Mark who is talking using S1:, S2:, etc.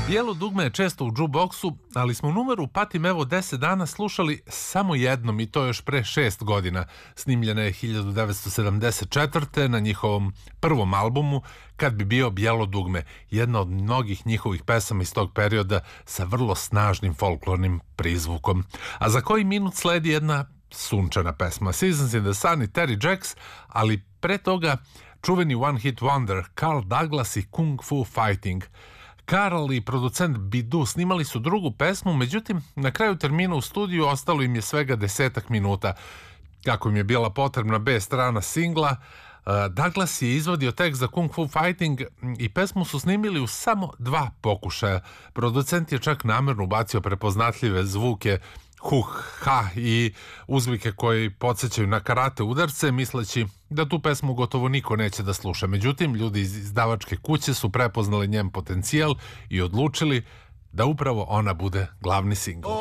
S1: Bijelo dugme je često u jukeboxu, ali smo numeru Patim evo 10 dana slušali samo jednom i to još pre 6 godina. Snimljena je 1974. na njihovom prvom albumu Kad bi bio bijelo dugme, jedna od mnogih njihovih pesama iz tog perioda sa vrlo snažnim folklornim prizvukom. A za koji minut sledi jedna sunčana pesma, Seasons in the Sun i Terry Jacks, ali pre toga čuveni One Hit Wonder Carl Douglas i Kung Fu Fighting. Karl i producent Bidu snimali su drugu pesmu, međutim, na kraju termina u studiju ostalo im je svega 10 minuta. Kako im je bila potrebna B strana singla, Douglas je izvadio tekst za Kung Fu Fighting i pesmu su snimili u samo 2 pokušaja. Producent je čak namerno ubacio prepoznatljive zvuke ha i uzvike koji podsjećaju na karate udarce, misleći da tu pesmu gotovo niko neće da sluša. Međutim, ljudi iz izdavačke kuće su prepoznali njen potencijal i odlučili da upravo ona bude glavni singl.